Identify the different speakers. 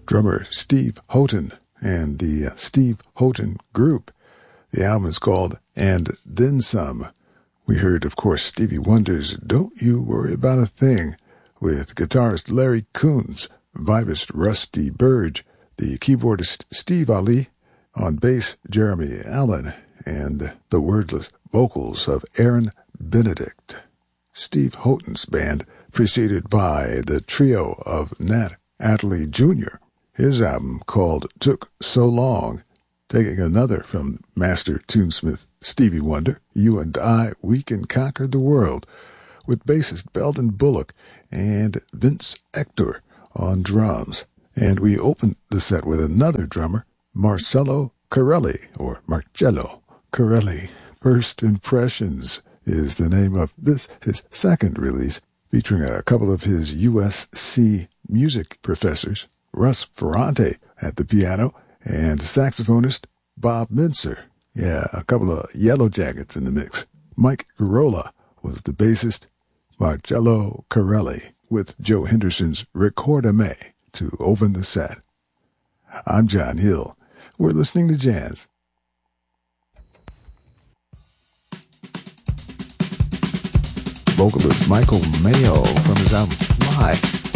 Speaker 1: drummer Steve Houghton and the Steve Houghton Group. The album is called And Then Some. We heard, of course, Stevie Wonder's Don't You Worry About a Thing with guitarist Larry Coons, vibist Rusty Burge, the keyboardist Steve Ali, on bass Jeremy Allen, and the wordless vocals of Aaron Benedict. Steve Houghton's band, preceded by the trio of Nat Adderley Jr., his album called Took So Long, taking another from master tunesmith Stevie Wonder, You and I, We Can Conquer the World, with bassist Belden Bullock and Vince Ector on drums. And we opened the set with another drummer, Marcello Corelli, or Marcello Corelli. First Impressions is the name of this, his second release, featuring a couple of his USC music professors, Russ Ferrante at the piano, and saxophonist Bob Mincer. Yeah, a couple of Yellow Jackets in the mix. Mike Girola was the bassist. Marcello Corelli with Joe Henderson's Recorda Me to open the set. I'm John Hill. We're listening to jazz. Vocalist Michael Mayo from his album Fly